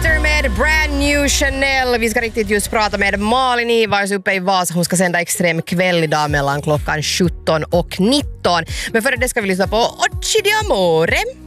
Carter med Brand New Chanel. Vi ska riktigt just prata med Malin Ivars uppe i Vasa. Hon ska sända extrem kväll idag mellan klockan 17 och 19. Men före det ska vi lyssna på Occhi di Amore.